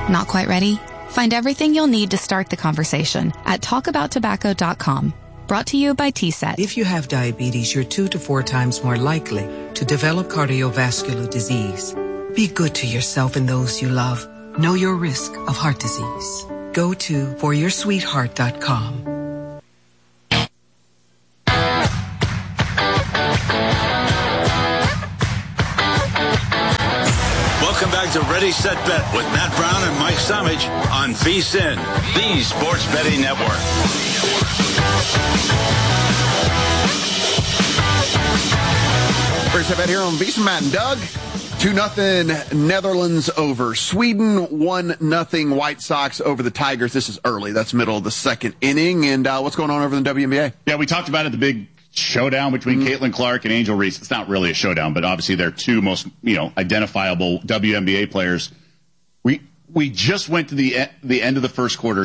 Not quite ready? Find everything you'll need to start the conversation at talkabouttobacco.com. Brought to you by TSET. If you have diabetes, you're 2 to 4 times more likely to develop cardiovascular disease. Be good to yourself and those you love. Know your risk of heart disease. Go to foryoursweetheart.com. Welcome back to Ready, Set, Bet with Matt Brown and Mike Samage on VSiN, the Sports Betting Network. Ready, Set, Bet here on VSiN. Matt and Doug. 2-0 Netherlands over Sweden. 1-0 White Sox over the Tigers. This is early. That's middle of the second inning. And what's going on over in the WNBA? Yeah, we talked about it, the big showdown between Caitlin Clark and Angel Reese. It's not really a showdown, but obviously they're two most, identifiable WNBA players. We just went to the end of the first quarter,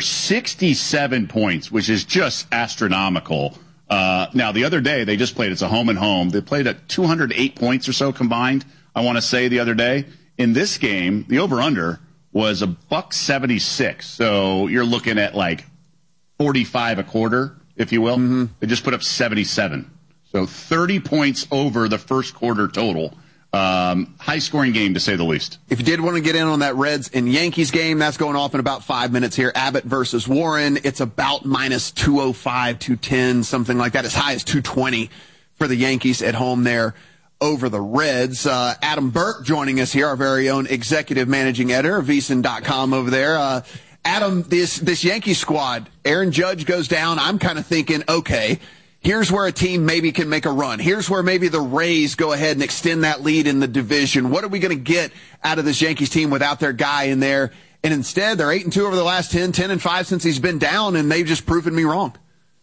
67 points, which is just astronomical. Now, the other day, they just played, it's a home and home. They played at 208 points or so combined, I want to say, the other day. In this game, the over-under was $176. So you're looking at like 45 a quarter, if you will. They just put up 77. So 30 points over the first quarter total. High-scoring game, to say the least. If you did want to get in on that Reds and Yankees game, that's going off in about 5 minutes here. Abbott versus Warren. It's about minus 205, 210, something like that, as high as 220 for the Yankees at home there over the Reds. Adam Burke joining us here, our very own executive managing editor of VSiN.com over there. Adam, this Yankee squad, Aaron Judge goes down. I'm kind of thinking, okay, here's where a team maybe can make a run. Here's where maybe the Rays go ahead and extend that lead in the division. What are we going to get out of this Yankees team without their guy in there? And instead, they're 8-2 over the last 10-5 since he's been down, and they've just proven me wrong.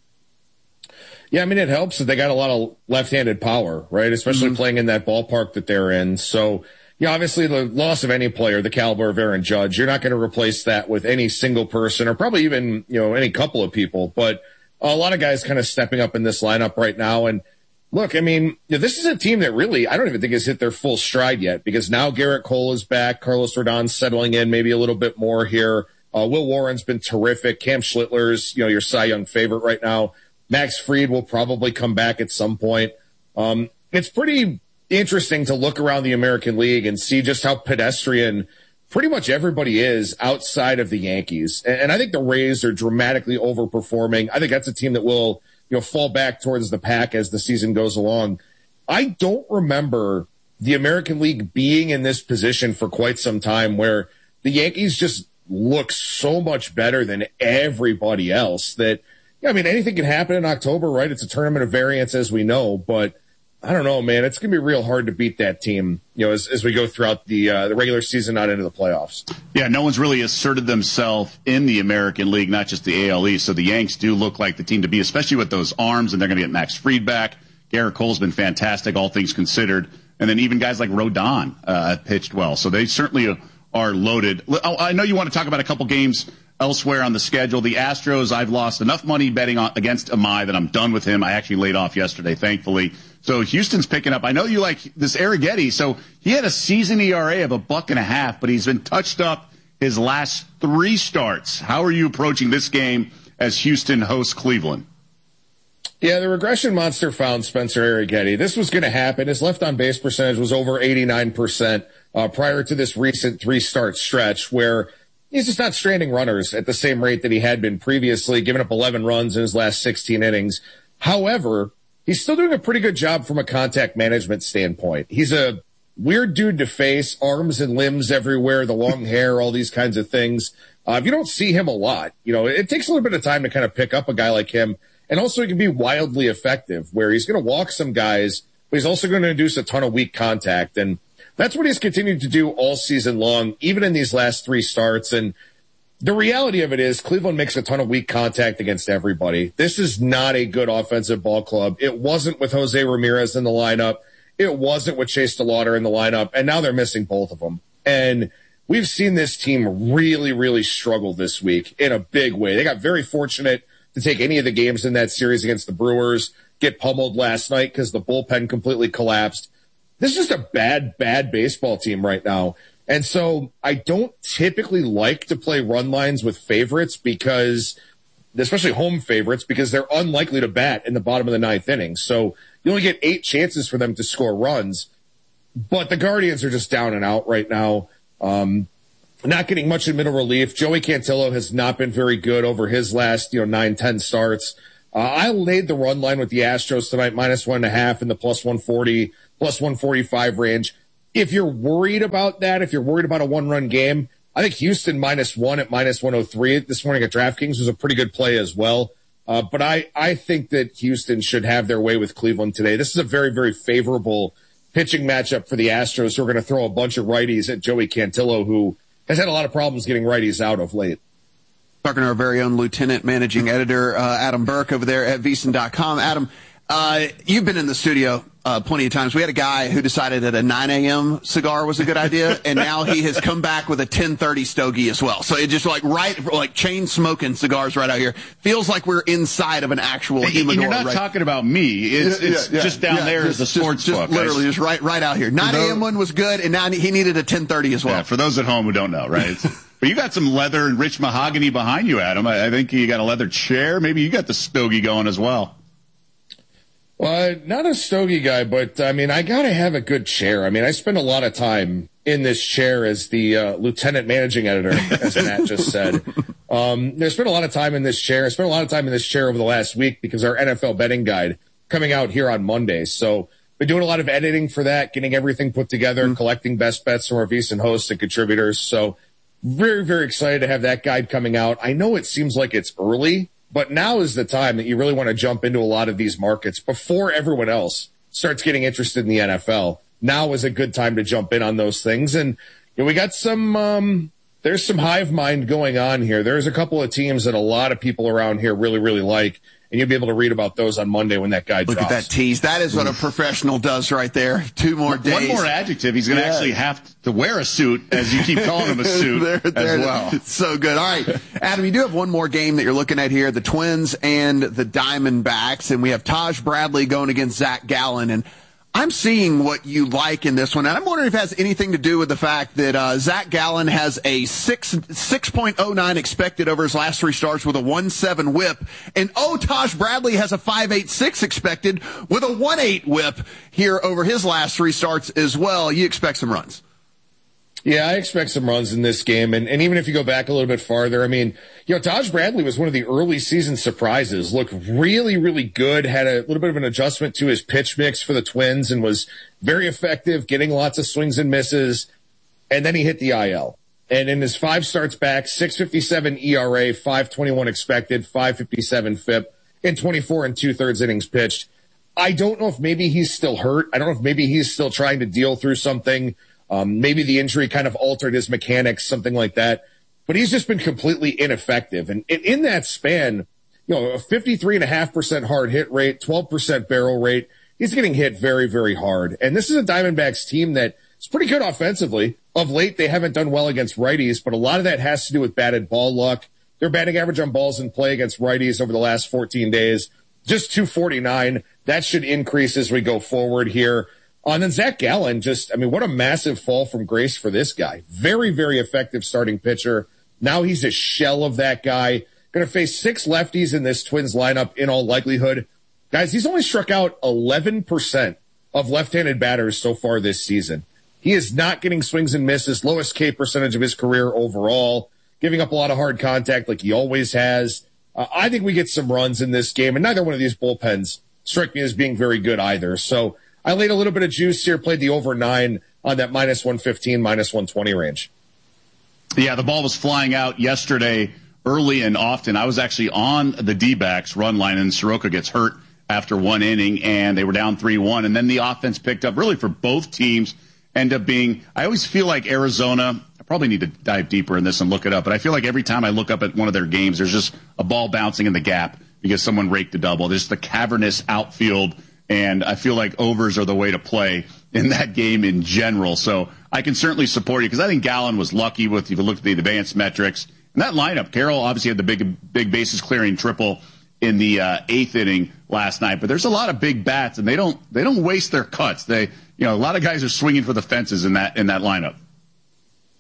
Yeah, I mean, it helps that they got a lot of left-handed power, right? Especially playing in that ballpark that they're in. So, yeah, obviously the loss of any player, the caliber of Aaron Judge, you're not going to replace that with any single person or probably even, any couple of people. But a lot of guys kind of stepping up in this lineup right now. And look, I mean, this is a team that really, I don't even think has hit their full stride yet, because now Garrett Cole is back. Carlos Rodon's settling in maybe a little bit more here. Will Warren's been terrific. Cam Schlittler's, your Cy Young favorite right now. Max Fried will probably come back at some point. It's pretty interesting to look around the American League and see just how pedestrian pretty much everybody is outside of the Yankees. And I think the Rays are dramatically overperforming. I think that's a team that will, fall back towards the pack as the season goes along. I don't remember the American League being in this position for quite some time, where the Yankees just look so much better than everybody else that, anything can happen in October, right? It's a tournament of variance, as we know, but I don't know, man. It's going to be real hard to beat that team, as we go throughout the regular season, not into the playoffs. Yeah, no one's really asserted themselves in the American League, not just the AL East. So the Yanks do look like the team to be, especially with those arms, and they're going to get Max Fried back. Garrett Cole's been fantastic, all things considered. And then even guys like Rodon pitched well. So they certainly are loaded. I know you want to talk about a couple games elsewhere on the schedule. The Astros, I've lost enough money betting against Amai that I'm done with him. I actually laid off yesterday, thankfully. So Houston's picking up. I know you like this Arrighetti. So he had a season ERA of $1.50, but he's been touched up his last 3 starts. How are you approaching this game as Houston hosts Cleveland? Yeah, the regression monster found Spencer Arrighetti. This was going to happen. His left on base percentage was over 89% prior to this recent 3-start stretch, where he's just not stranding runners at the same rate that he had been previously, giving up 11 runs in his last 16 innings. However, he's still doing a pretty good job from a contact management standpoint. He's a weird dude to face, arms and limbs everywhere, the long hair, all these kinds of things. If you don't see him a lot, it takes a little bit of time to kind of pick up a guy like him. And also he can be wildly effective, where he's going to walk some guys, but he's also going to induce a ton of weak contact. And that's what he's continued to do all season long, even in these last 3 starts. And the reality of it is Cleveland makes a ton of weak contact against everybody. This is not a good offensive ball club. It wasn't with Jose Ramirez in the lineup. It wasn't with Chase DeLauder in the lineup. And now they're missing both of them. And we've seen this team really, really struggle this week in a big way. They got very fortunate to take any of the games in that series against the Brewers, get pummeled last night because the bullpen completely collapsed. This is just a bad baseball team right now. And so I don't typically like to play run lines with favorites because, especially home favorites, because they're unlikely to bat in the bottom of the ninth inning. So you only get 8 chances for them to score runs. But the Guardians are just down and out right now. Not getting much in middle relief. Joey Cantillo has not been very good over his last, 9-10 starts. I laid the run line with the Astros tonight, -1.5 in the +140, +145 range. If you're worried about that, if you're worried about a 1-run game, I think Houston -1 at -103 this morning at DraftKings was a pretty good play as well. But I think that Houston should have their way with Cleveland today. This is a very, very favorable pitching matchup for the Astros, who are going to throw a bunch of righties at Joey Cantillo, who has had a lot of problems getting righties out of late. Talking to our very own lieutenant managing editor, Adam Burke over there at VSiN.com. Adam, you've been in the studio plenty of times. We had a guy who decided that a 9 a.m. cigar was a good idea, and now he has come back with a 10:30 stogie as well. So it just like chain smoking cigars right out here. Feels like we're inside of an actual humidor. And you're not talking about me. It's just down there as a sports book. Literally just right out here. 9 a.m. one was good, and now he needed a 10:30 as well. Yeah, for those at home who don't know, right? But you got some leather and rich mahogany behind you, Adam. I think you got a leather chair. Maybe you got the stogie going as well. Well, not a stogie guy, but I got to have a good chair. I spend a lot of time in this chair as the lieutenant managing editor, as Matt just said. I spent a lot of time in this chair. I spent a lot of time in this chair over the last week because our NFL betting guide coming out here on Monday. So been doing a lot of editing for that, getting everything put together, collecting best bets from our VSiN hosts and contributors. So very, very excited to have that guide coming out. I know it seems like it's early, but now is the time that you really want to jump into a lot of these markets before everyone else starts getting interested in the NFL. Now is a good time to jump in on those things. And we got some, there's some hive mind going on here. There's a couple of teams that a lot of people around here really, really like. And you'll be able to read about those on Monday when that guide drops. Look at that tease. That is what a professional does right there. 2 more days. One more adjective. He's going to actually have to wear a suit, as you keep calling him a suit as well. It's so good. All right, Adam, you do have one more game that you're looking at here, the Twins and the Diamondbacks. And we have Taj Bradley going against Zach Gallen. And I'm seeing what you like in this one, and I'm wondering if it has anything to do with the fact that Zach Gallen has a 6.09 expected over his last 3 starts with a 1.7 whip, and Taj Bradley has a 5.86 expected with a 1.8 whip here over his last 3 starts as well. You expect some runs. Yeah, I expect some runs in this game. And even if you go back a little bit farther, Taj Bradley was one of the early season surprises. Looked really, really good. Had a little bit of an adjustment to his pitch mix for the Twins and was very effective, getting lots of swings and misses. And then he hit the IL. And in his 5 starts back, 6.57 ERA, 5.21 expected, 5.57 FIP, in 24 2/3 innings pitched. I don't know if maybe he's still hurt. I don't know if maybe he's still trying to deal through something. Maybe the injury kind of altered his mechanics, something like that. But he's just been completely ineffective. And in that span, a 53.5% hard hit rate, 12% barrel rate. He's getting hit very, very hard. And this is a Diamondbacks team that is pretty good offensively. Of late, they haven't done well against righties, but a lot of that has to do with batted ball luck. Their batting average on balls in play against righties over the last 14 days, just 249. That should increase as we go forward here. And then Zach Gallen, what a massive fall from grace for this guy. Very, very effective starting pitcher. Now he's a shell of that guy. Going to face 6 lefties in this Twins lineup in all likelihood. Guys, he's only struck out 11% of left-handed batters so far this season. He is not getting swings and misses, lowest K percentage of his career overall, giving up a lot of hard contact like he always has. I think we get some runs in this game, and neither one of these bullpens strike me as being very good either. So I laid a little bit of juice here, played the over 9 on that -115, -120 range. Yeah, the ball was flying out yesterday early and often. I was actually on the D-backs run line, and Soroka gets hurt after 1 inning, and they were down 3-1. And then the offense picked up really for both teams. End up being, I always feel like Arizona, I probably need to dive deeper in this and look it up, but I feel like every time I look up at one of their games, there's just a ball bouncing in the gap because someone raked a double. There's the cavernous outfield. And I feel like overs are the way to play in that game in general. So I can certainly support you because I think Gallen was lucky with, if you look at the advanced metrics. And that lineup, Carroll obviously had the big bases clearing triple in the 8th inning last night. But there's a lot of big bats, and they don't waste their cuts. A lot of guys are swinging for the fences in that lineup.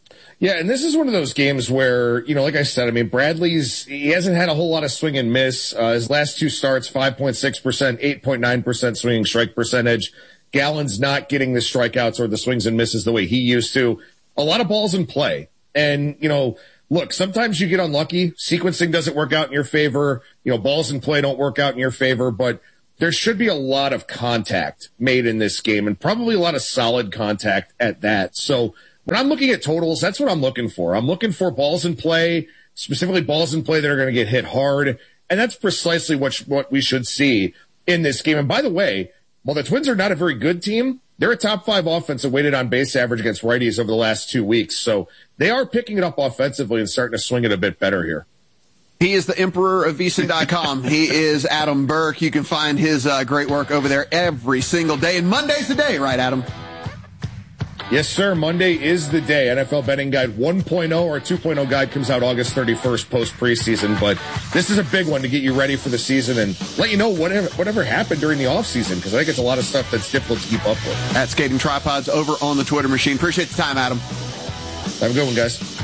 Yeah, and this is one of those games where, like I said, I mean, he hasn't had a whole lot of swing and miss. His last two starts, 5.6%, 8.9% swinging strike percentage. Gallen's not getting the strikeouts or the swings and misses the way he used to. A lot of balls in play. And, look, sometimes you get unlucky. Sequencing doesn't work out in your favor. Balls in play don't work out in your favor, but there should be a lot of contact made in this game and probably a lot of solid contact at that. So when I'm looking at totals, that's what I'm looking for. I'm looking for balls in play, specifically balls in play that are going to get hit hard. And that's precisely what we should see in this game. And by the way, while the Twins are not a very good team, they're a top 5 offensive weighted on base average against righties over the last 2 weeks. So they are picking it up offensively and starting to swing it a bit better here. He is the emperor of VSiN.com. He is Adam Burke. You can find his great work over there every single day. And Monday's the day, right, Adam? Yes, sir. Monday is the day. NFL Betting Guide 1.0 or 2.0 guide comes out August 31st post preseason. But this is a big one to get you ready for the season and let you know whatever happened during the offseason, because I think it's a lot of stuff that's difficult to keep up with. At Skating Tripods over on the Twitter machine. Appreciate the time, Adam. Have a good one, guys.